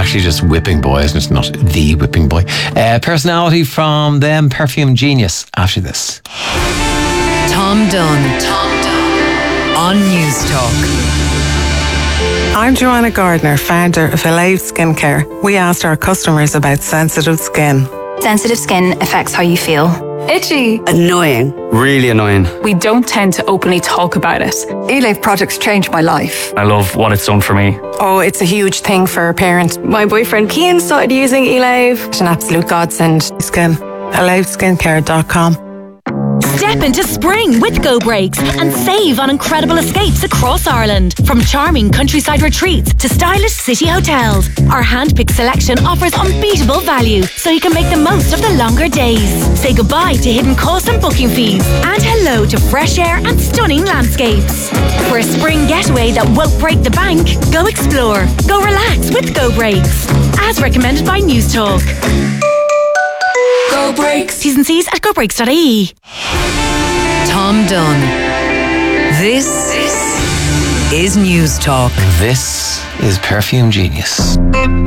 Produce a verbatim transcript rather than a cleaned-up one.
actually just Whipping Boy, isn't it? Not the Whipping Boy. Uh, personality from them, Perfume Genius, after this. Tom Dunn. Tom Dunn. On News Talk. I'm Joanna Gardner, founder of Elave Skincare. We asked our customers about sensitive skin. Sensitive skin affects how you feel. Itchy. Annoying. Really annoying. We don't tend to openly talk about it. Elave products changed my life. I love what it's done for me. Oh, it's a huge thing for parents. My boyfriend Cian started using Elave. It's an absolute godsend. Skin. elave skincare dot com. Step into spring with Go Breaks and save on incredible escapes across Ireland. From charming countryside retreats to stylish city hotels, our hand-picked selection offers unbeatable value so you can make the most of the longer days. Say goodbye to hidden costs and booking fees and hello to fresh air and stunning landscapes. For a spring getaway that won't break the bank, go explore, go relax with Go Breaks. As recommended by News Talk. Go Breaks. T's and C's at go breaks dot I E. Tom Dunn. This is News Talk. This is Perfume Genius.